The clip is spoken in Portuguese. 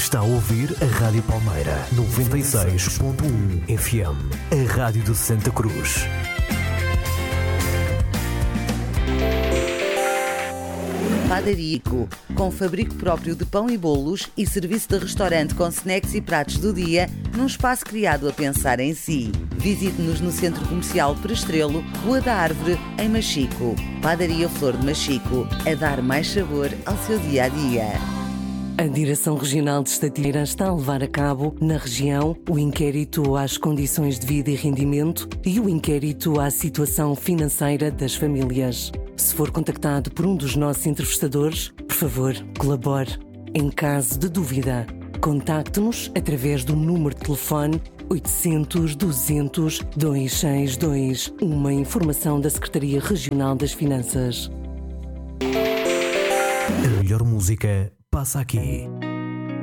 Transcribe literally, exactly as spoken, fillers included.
Está a ouvir a Rádio Palmeira noventa e seis ponto um F M, a Rádio de Santa Cruz. Padaria Ico, com fabrico próprio de pão e bolos e serviço de restaurante com snacks e pratos do dia, num espaço criado a pensar em si. Visite-nos no Centro Comercial Prestrelo, Rua da Árvore, em Machico. Padaria Flor de Machico, a dar mais sabor ao seu dia-a-dia. A Direção Regional de Estatística está a levar a cabo, na região, o inquérito às condições de vida e rendimento e o inquérito à situação financeira das famílias. Se for contactado por um dos nossos entrevistadores, por favor, colabore. Em caso de dúvida, contacte-nos através do número de telefone oitocentos, duzentos, duzentos e sessenta e dois, uma informação da Secretaria Regional das Finanças. A melhor música passa aqui.